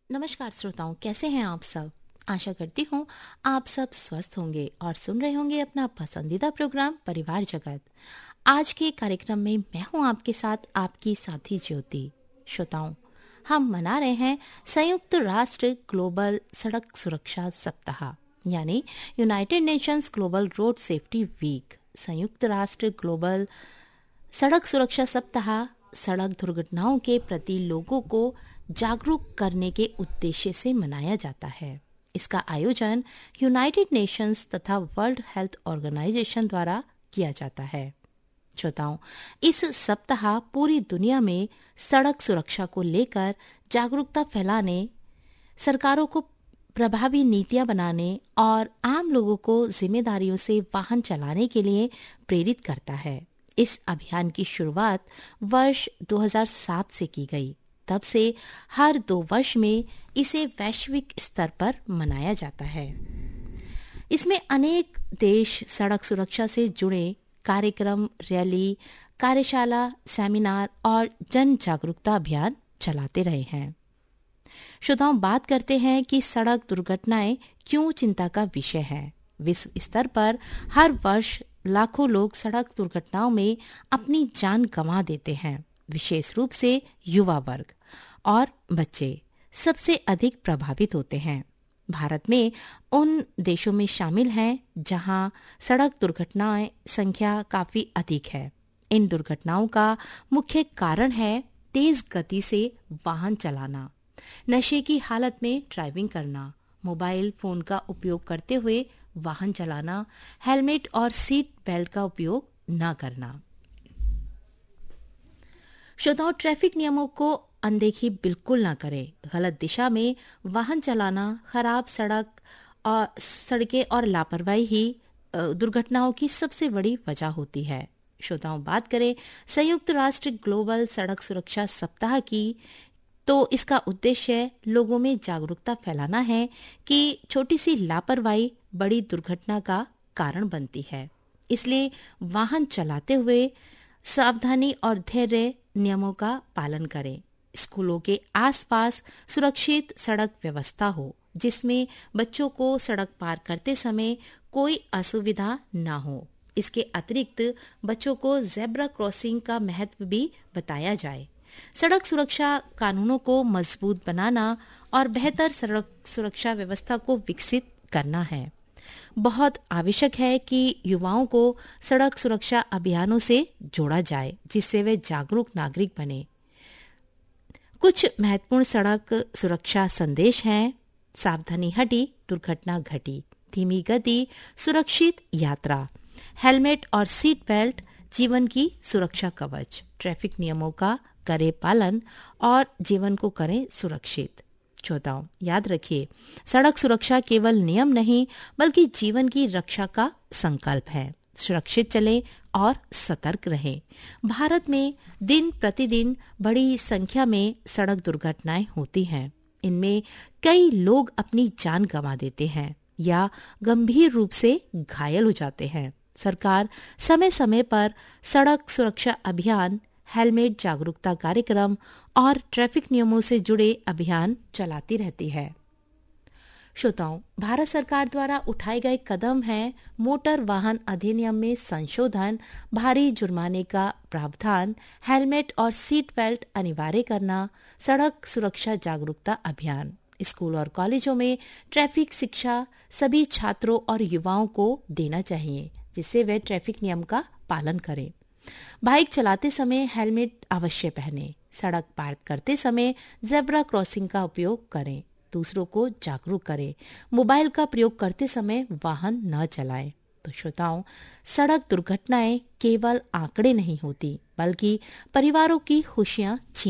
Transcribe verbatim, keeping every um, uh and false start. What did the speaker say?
नमस्कार श्रोताओं, कैसे हैं आप सब। आशा करती हूँ आप सब स्वस्थ होंगे और सुन रहे होंगे अपना पसंदीदा प्रोग्राम परिवार जगत। आज के कार्यक्रम में मैं हूँ आपके साथ आपकी साथी ज्योति। श्रोताओं, हम मना रहे हैं संयुक्त राष्ट्र ग्लोबल सड़क सुरक्षा सप्ताह, यानी United Nations global road safety week. संयुक्त राष्ट्र ग्लोबल सड़क सुरक्षा सप्ताह सड़क दुर्घटनाओं के प्रति लोगों को जागरूक करने के उद्देश्य से मनाया जाता है। इसका आयोजन यूनाइटेड नेशंस तथा वर्ल्ड हेल्थ ऑर्गेनाइजेशन द्वारा किया जाता है। श्रोताओं, इस सप्ताह पूरी दुनिया में सड़क सुरक्षा को लेकर जागरूकता फैलाने, सरकारों को प्रभावी नीतियां बनाने और आम लोगों को जिम्मेदारियों से वाहन चलाने के लिए प्रेरित करता है। इस अभियान की शुरुआत वर्ष दो हज़ार सात से की गई। तब से हर दो वर्ष में इसे वैश्विक स्तर पर मनाया जाता है। इसमें अनेक देश सड़क सुरक्षा से जुड़े कार्यक्रम, रैली, कार्यशाला, सेमिनार और जन जागरूकता अभियान चलाते रहे हैं। श्रोताओं, बात करते हैं कि सड़क दुर्घटनाएं क्यों चिंता का विषय है। विश्व स्तर पर हर वर्ष लाखों लोग सड़क दुर्घटनाओं में अपनी जान गंवा देते हैं। विशेष रूप से युवा वर्ग और बच्चे सबसे अधिक प्रभावित होते हैं। भारत में उन देशों में शामिल हैं जहां सड़क दुर्घटनाएं संख्या काफी अधिक है। इन दुर्घटनाओं का मुख्य कारण है तेज गति से वाहन चलाना, नशे की हालत में ड्राइविंग करना, मोबाइल फोन का उपयोग करते हुए वाहन चलाना, हेलमेट और सीट बेल्ट का उपयोग न करना। श्रोताओं, ट्रैफिक नियमों को अनदेखी बिल्कुल ना करें। गलत दिशा में वाहन चलाना, खराब सड़क और सड़कें और लापरवाही ही दुर्घटनाओं की सबसे बड़ी वजह होती है। श्रोताओं, बात करें संयुक्त राष्ट्र ग्लोबल सड़क सुरक्षा सप्ताह की, तो इसका उद्देश्य लोगों में जागरूकता फैलाना है कि छोटी सी लापरवाही बड़ी दुर्घटना का कारण बनती है। इसलिए वाहन चलाते हुए सावधानी और धैर्य नियमों का पालन करें। स्कूलों के आसपास सुरक्षित सड़क व्यवस्था हो, जिसमें बच्चों को सड़क पार करते समय कोई असुविधा न हो। इसके अतिरिक्त बच्चों को जेब्रा क्रॉसिंग का महत्व भी बताया जाए। सड़क सुरक्षा कानूनों को मजबूत बनाना और बेहतर सड़क सुरक्षा व्यवस्था को विकसित करना है। बहुत आवश्यक है कि युवाओं को सड़क सुरक्षा अभियानों से जोड़ा जाए, जिससे वे जागरूक नागरिक बने। कुछ महत्वपूर्ण सड़क सुरक्षा संदेश हैं। सावधानी हटी, दुर्घटना घटी। धीमी गति, सुरक्षित यात्रा। हेलमेट और सीट बेल्ट जीवन की सुरक्षा कवच। ट्रैफिक नियमों का करें पालन और जीवन को करें सुरक्षित। श्रोताओं, याद रखिए, सड़क सुरक्षा केवल नियम नहीं बल्कि जीवन की रक्षा का संकल्प है। सुरक्षित चलें और सतर्क रहें। भारत में दिन प्रतिदिन बड़ी संख्या में सड़क दुर्घटनाएं होती हैं। इनमें कई लोग अपनी जान गंवा देते हैं या गंभीर रूप से घायल हो जाते हैं। सरकार समय समय पर सड़क सुरक्षा अभियान, हेलमेट जागरूकता कार्यक्रम और ट्रैफिक नियमों से जुड़े अभियान चलाती रहती है। श्रोताओं, भारत सरकार द्वारा उठाए गए कदम हैं मोटर वाहन अधिनियम में संशोधन, भारी जुर्माने का प्रावधान, हेलमेट और सीट बेल्ट अनिवार्य करना, सड़क सुरक्षा जागरूकता अभियान। स्कूल और कॉलेजों में ट्रैफिक शिक्षा सभी छात्रों और युवाओं को देना चाहिए, जिससे वे ट्रैफिक नियम का पालन करें। बाइक चलाते समय हेलमेट अवश्य पहनें। सड़क पार करते समय जेब्रा क्रॉसिंग का उपयोग करें। दूसरों को जागरूक करें। मोबाइल का प्रयोग करते समय वाहन न चलाएं। तो श्रोताओं, सड़क दुर्घटनाएं केवल आंकड़े नहीं होती, बल्कि परिवारों की खुशियां छीन